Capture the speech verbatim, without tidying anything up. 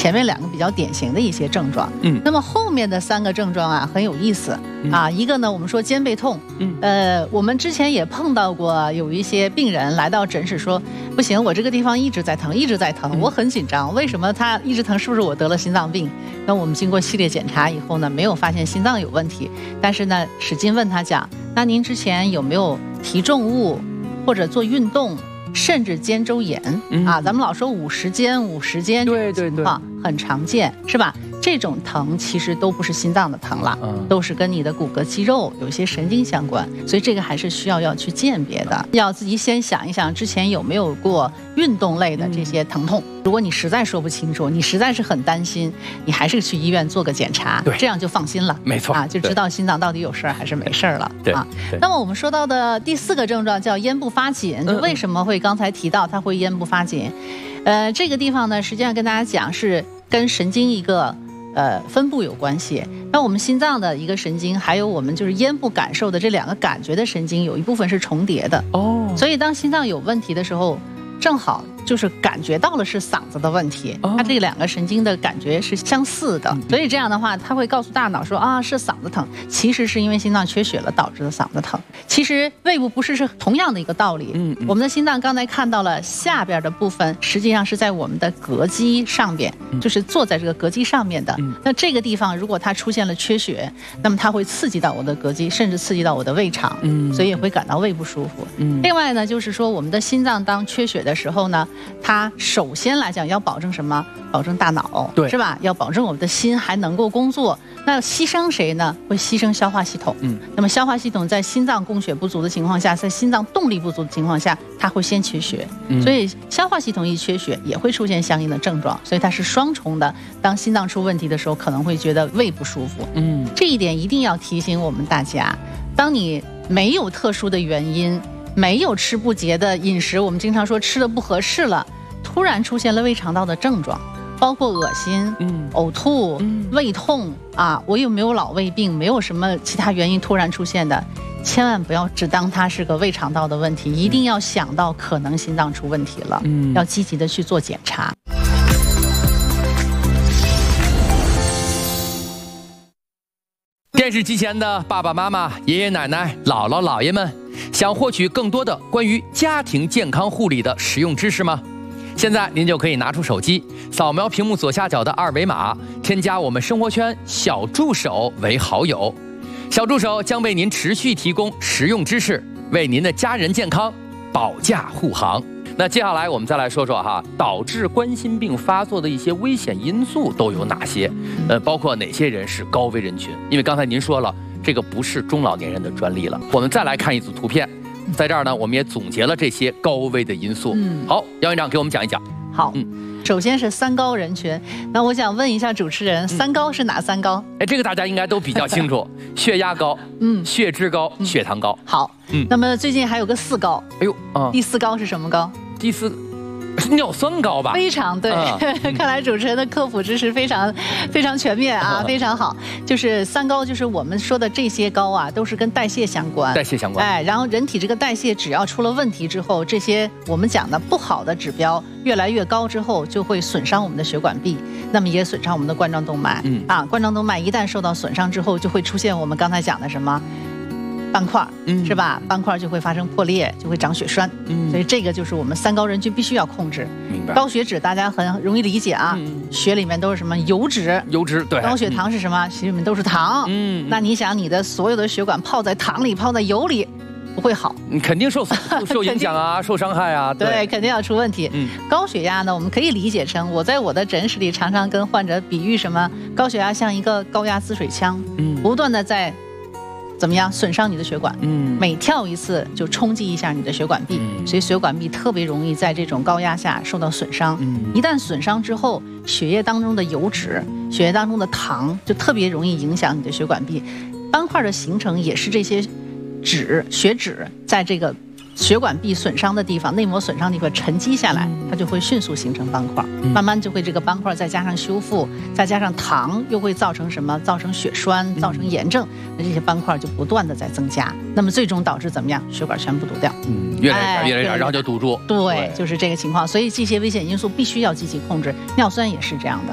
前面两个比较典型的一些症状。嗯，那么后面的三个症状啊很有意思、嗯、啊，一个呢我们说肩背痛，嗯，呃，我们之前也碰到过有一些病人来到诊室说，不行，我这个地方一直在疼，一直在疼，我很紧张，为什么他一直疼？是不是我得了心脏病？那我们经过系列检查以后呢，没有发现心脏有问题，但是呢，使劲问他讲，那您之前有没有提重物或者做运动？甚至肩周炎、嗯、啊，咱们老说五十肩五十肩， 对对对， 很常见，是吧？这种疼其实都不是心脏的疼了、嗯，都是跟你的骨骼肌肉有一些神经相关，所以这个还是需要要去鉴别的，要自己先想一想之前有没有过运动类的这些疼痛。嗯、如果你实在说不清楚，你实在是很担心，你还是去医院做个检查， 对， 这样就放心了， 没错啊，就知道心脏到底有事儿还是没事儿了。 对啊，那么我们说到的第四个症状叫咽部发紧， 嗯、 为什么会刚才提到它会咽部发紧？呃，这个地方呢，实际上跟大家讲是跟神经一个。呃，分布有关系。那我们心脏的一个神经，还有我们就是咽部感受的这两个感觉的神经，有一部分是重叠的。哦，所以当心脏有问题的时候，正好就是感觉到了是嗓子的问题，哦、它这两个神经的感觉是相似的，所以这样的话，它会告诉大脑说啊是嗓子疼，其实是因为心脏缺血了导致的嗓子疼。其实胃部不适是同样的一个道理。嗯，嗯我们的心脏刚才看到了下边的部分，实际上是在我们的膈肌上边，嗯、就是坐在这个膈肌上面的。嗯、那这个地方如果它出现了缺血，那么它会刺激到我的膈肌，甚至刺激到我的胃肠，嗯，所以也会感到胃不舒服。嗯，另外呢，就是说我们的心脏当缺血的时候呢，它首先来讲要保证什么？保证大脑，对，是吧？要保证我们的心还能够工作。那牺牲谁呢？会牺牲消化系统。嗯，那么消化系统在心脏供血不足的情况下，在心脏动力不足的情况下，它会先缺血。嗯，所以消化系统一缺血，也会出现相应的症状。所以它是双重的。当心脏出问题的时候，可能会觉得胃不舒服。嗯，这一点一定要提醒我们大家。当你没有特殊的原因，没有吃不洁的饮食，我们经常说吃的不合适了，突然出现了胃肠道的症状，包括恶心、嗯、呕吐、嗯、胃痛啊，我有没有老胃病，没有什么其他原因突然出现的，千万不要只当它是个胃肠道的问题，一定要想到可能心脏出问题了，嗯、要积极的去做检查。 电视机前的爸爸妈妈、爷爷奶奶、姥姥姥爷们，想获取更多的关于家庭健康护理的实用知识吗？现在您就可以拿出手机，扫描屏幕左下角的二维码，添加我们生活圈小助手为好友。小助手将为您持续提供实用知识，为您的家人健康保驾护航。那接下来我们再来说说哈，导致冠心病发作的一些危险因素都有哪些？呃，包括哪些人是高危人群？因为刚才您说了，这个不是中老年人的专利了。我们再来看一组图片，在这儿呢，我们也总结了这些高危的因素。嗯，好，姚院长给我们讲一讲。 好，嗯，首先是三高人群。那我想问一下主持人，三高是哪三高？ 哎，这个大家应该都比较清楚，血压高，嗯，血脂高，血糖高。 好，嗯，那么最近还有个四高。哎呦，啊，第四高是什么高？ 第四尿酸高吧？ 非常对，嗯、看来主持人的科普知识非常非常全面啊，嗯、非常好。就是三高，就是我们说的这些高啊，都是跟代谢相关， 代谢相关。 哎，然后人体这个代谢只要出了问题之后，这些我们讲的不好的指标越来越高之后，就会损伤我们的血管壁，那么也损伤我们的冠状动脉。嗯啊，冠状动脉一旦受到损伤之后，就会出现我们刚才讲的什么？斑块，嗯，是吧？斑块就会发生破裂，就会长血栓，嗯，所以这个就是我们三高人群必须要控制。明白。高血脂大家很容易理解啊，嗯、血里面都是什么油脂？油脂对。高血糖是什么？血里面都是糖。嗯。那你想，你的所有的血管泡在糖里，泡在油里，不会好。 你肯定受受影响啊，受伤害啊。 对，对肯定要出问题。嗯。高血压呢，我们可以理解成，我在我的诊室里常常跟患者比喻什么？高血压像一个高压滋水枪，嗯，不断的在。怎么样损伤你的血管？嗯，每跳一次就冲击一下你的血管壁，嗯、所以血管壁特别容易在这种高压下受到损伤。嗯，一旦损伤之后，血液当中的油脂、血液当中的糖就特别容易影响你的血管壁。斑块的形成也是这些脂、血脂在这个血管壁损伤的地方、内膜损伤的地方沉积下来，它就会迅速形成斑块，嗯、慢慢就会这个斑块再加上修复，再加上糖，又会造成什么？造成血栓，造成炎症，那这些斑块就不断的在增加，那么最终导致怎么样？血管全部堵掉， 嗯，越来越远，越来越远，然后就堵住。 对，就是这个情况，所以这些危险因素必须要积极控制，尿酸也是这样的。